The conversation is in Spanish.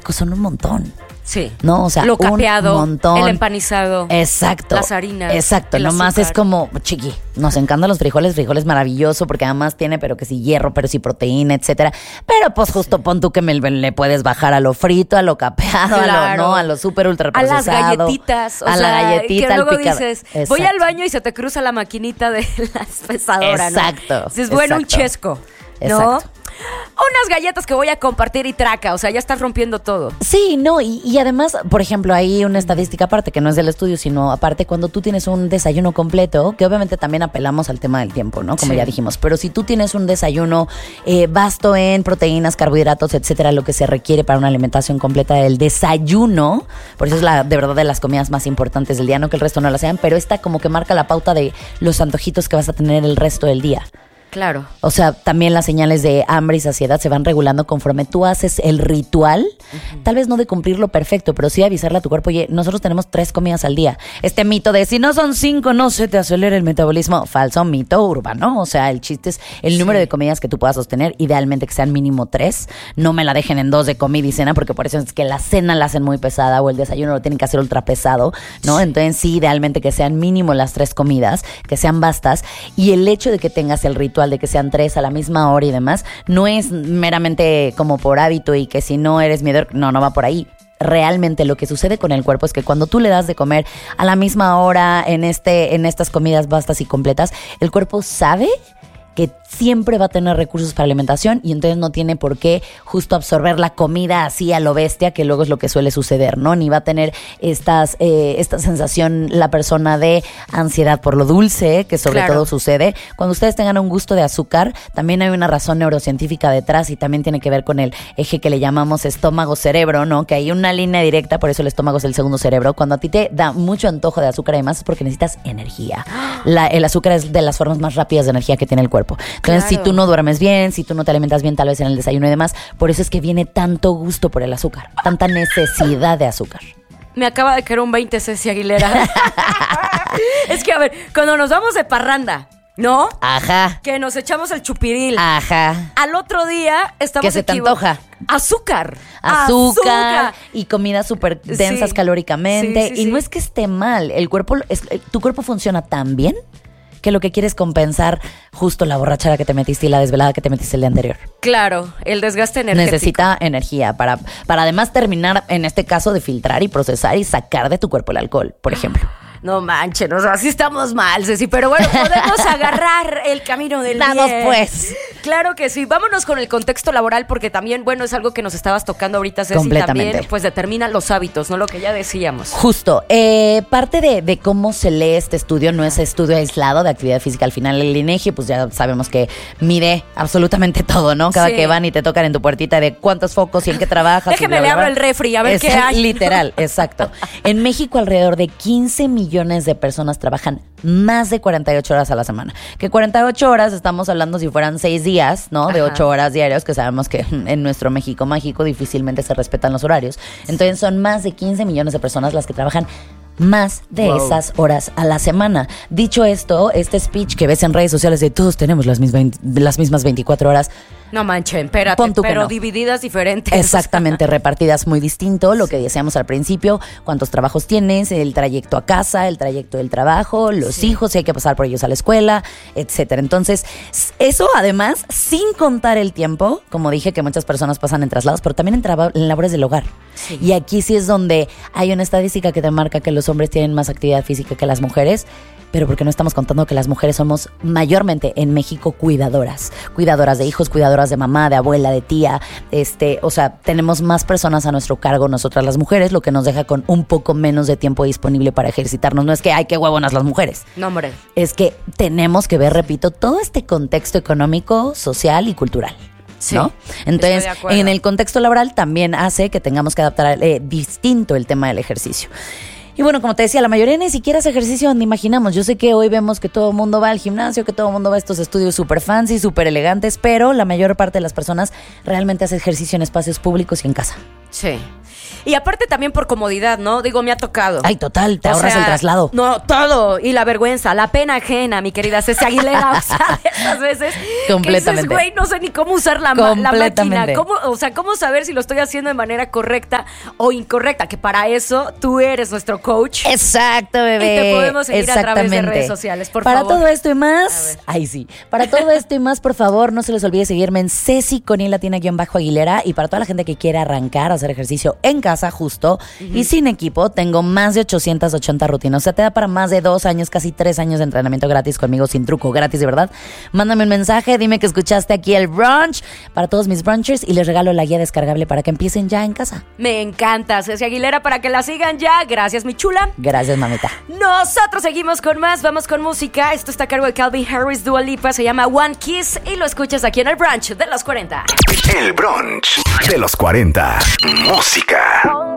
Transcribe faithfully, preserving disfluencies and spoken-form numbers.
tampoco son un montón. Sí. No, o sea, lo capeado, un montón. el empanizado. Exacto. Las harinas. Exacto. Nomás azúcar. Es como, chiqui, nos encantan los frijoles, frijoles maravilloso, porque además tiene, pero que sí hierro, pero sí proteína, etcétera. Pero pues justo sí. Pon tú que me, le puedes bajar a lo frito, a lo capeado, claro. a lo no, a lo súper ultra procesado. A las galletitas. O a sea, la galletita, que luego al picado. dices, exacto. voy al baño y se te cruza la maquinita de la pesadora, exacto, ¿no? Dices, bueno, exacto. un chesco, ¿no? Exacto. Unas galletas que voy a compartir y traca, o sea, ya estás rompiendo todo. Sí, no, y, y además, por ejemplo, hay una estadística aparte, que no es del estudio, sino aparte cuando tú tienes un desayuno completo, que obviamente también apelamos al tema del tiempo, ¿no? Como sí. ya dijimos, pero si tú tienes un desayuno eh, vasto en proteínas, carbohidratos, etcétera, lo que se requiere para una alimentación completa del desayuno, por eso es la de verdad de las comidas más importantes del día, no que el resto no la sean, pero esta como que marca la pauta de los antojitos que vas a tener el resto del día. Claro. O sea, también las señales de hambre y saciedad se van regulando conforme tú haces el ritual, uh-huh. tal vez no de cumplirlo perfecto, pero sí avisarle a tu cuerpo, oye, nosotros tenemos tres comidas al día. Este mito de si no son cinco, no se te acelera el metabolismo, falso mito urbano. O sea, el chiste es el sí. número de comidas que tú puedas sostener, idealmente que sean mínimo tres. No me la dejen en dos de comida y cena, porque por eso es que la cena la hacen muy pesada o el desayuno lo tienen que hacer ultra pesado, ¿no? Sí. Entonces sí, idealmente que sean mínimo las tres comidas, que sean vastas, y el hecho de que tengas el ritual de que sean tres a la misma hora y demás, no es meramente como por hábito y que si no eres miedo, no, no va por ahí. Realmente lo que sucede con el cuerpo es que cuando tú le das de comer a la misma hora en este, en estas comidas vastas y completas, el cuerpo sabe que siempre va a tener recursos para alimentación y entonces no tiene por qué justo absorber la comida así a lo bestia, que luego es lo que suele suceder, ¿no? Ni va a tener estas, eh, esta sensación la persona de ansiedad por lo dulce, que sobre claro. todo sucede. Cuando ustedes tengan un gusto de azúcar, también hay una razón neurocientífica detrás y también tiene que ver con el eje que le llamamos estómago-cerebro, ¿no? Que hay una línea directa, por eso el estómago es el segundo cerebro. Cuando a ti te da mucho antojo de azúcar además es porque necesitas energía. La, el azúcar es de las formas más rápidas de energía que tiene el cuerpo. Entonces, claro. si tú no duermes bien, si tú no te alimentas bien, tal vez en el desayuno y demás, por eso es que viene tanto gusto por el azúcar, tanta necesidad de azúcar. Me acaba de caer un veinte, Ceci Aguilera. Es que, a ver, cuando nos vamos de parranda, ¿no? Ajá. Que nos echamos el chupiril. Ajá. Al otro día estamos que se te equivo- antoja. Azúcar. Azúcar. Azúcar. Y comidas súper densas sí. calóricamente. Sí, sí, y sí. no es que esté mal. El cuerpo, es, tu cuerpo funciona tan bien que lo que quiere es compensar justo la borrachera que te metiste y la desvelada que te metiste el día anterior. Claro, el desgaste energético. Necesita energía para, para además terminar, en este caso, de filtrar y procesar y sacar de tu cuerpo el alcohol, por ejemplo. No manchen, o sea, así estamos mal, Ceci, pero bueno, podemos agarrar el camino del bien. Vamos pues. Claro que sí. Vámonos con el contexto laboral, porque también, bueno, es algo que nos estabas tocando ahorita, Ceci. Completamente. También, pues, determina los hábitos, ¿no? Lo que ya decíamos. Justo. Eh, parte de, de cómo se lee este estudio no es estudio aislado de actividad física. Al final, el INEGI, pues ya sabemos que mide absolutamente todo, ¿no? Cada sí. que van y te tocan en tu puertita de cuántos focos y en qué trabajas. Déjeme bla, le bla, abro bla. el refri, a ver Es qué hay. Literal, exacto. En México, alrededor de quince millones de personas trabajan más de cuarenta y ocho horas a la semana. Que cuarenta y ocho horas estamos hablando si fueran seis días, ¿no? De Ajá. ocho horas diarios, que sabemos que en nuestro México mágico difícilmente se respetan los horarios. Entonces son más de quince millones de personas las que trabajan más de wow. esas horas a la semana. Dicho esto, este speech que ves en redes sociales de todos tenemos las mismas, las mismas veinticuatro horas. No manchen, espérate, pero no. divididas diferentes. Exactamente, repartidas muy distinto, lo que decíamos al principio, cuántos trabajos tienes, el trayecto a casa, el trayecto del trabajo, los sí. hijos, si hay que pasar por ellos a la escuela, etcétera. Entonces, eso además, sin contar el tiempo, como dije que muchas personas pasan en traslados, pero también en, traba- en labores del hogar. Sí. Y aquí sí es donde hay una estadística que te marca que los hombres tienen más actividad física que las mujeres, pero porque no estamos contando que las mujeres somos mayormente en México cuidadoras, cuidadoras de hijos, cuidadoras de mamá, de abuela, de tía, este, o sea, tenemos más personas a nuestro cargo nosotras las mujeres, lo que nos deja con un poco menos de tiempo disponible para ejercitarnos. No es que hay que huevonas las mujeres. No, hombre. Es que tenemos que ver, repito, todo este contexto económico, social y cultural. Sí, ¿no? Entonces, en el contexto laboral también hace que tengamos que adaptar eh, distinto el tema del ejercicio. Y bueno, como te decía, la mayoría ni siquiera hace ejercicio donde imaginamos. Yo sé que hoy vemos que todo el mundo va al gimnasio, que todo el mundo va a estos estudios súper fancy, súper elegantes, pero la mayor parte de las personas realmente hace ejercicio en espacios públicos y en casa. Sí. Y aparte también por comodidad, ¿no? Digo, me ha tocado. Ay, total, te O ahorras sea, el traslado. No, todo. Y la vergüenza, la pena ajena, mi querida Ceci Aguilera. O sea, de esas veces Completamente. que dices, güey, no sé ni cómo usar la, ma- la Completamente. máquina. ¿Cómo, o sea, cómo saber si lo estoy haciendo de manera correcta o incorrecta? Que para eso tú eres nuestro coach. Exacto, bebé. Y te podemos seguir a través de Exactamente. redes sociales, por Para favor. todo esto y A más, ver. ay sí, para todo esto y más, por favor, no se les olvide seguirme en Ceci con I latina guión bajo Aguilera. Y para toda la gente que quiere arrancar a hacer ejercicio en casa justo y sin equipo, tengo más de ochocientas ochenta rutinas. O sea, te da para más de dos años, casi tres años de entrenamiento gratis conmigo, sin truco, gratis de verdad. Mándame un mensaje, dime que escuchaste aquí el brunch para todos mis brunchers y les regalo la guía descargable para que empiecen ya en casa. Me encanta, Ceci Aguilera, para que la sigan ya. Gracias, mi chula. Gracias, mamita. Nosotros seguimos con más, vamos con música. Esto está a cargo de Calvin Harris, Dua Lipa, se llama One Kiss y lo escuchas aquí en el brunch de los cuarenta. El brunch de los cuarenta. Música.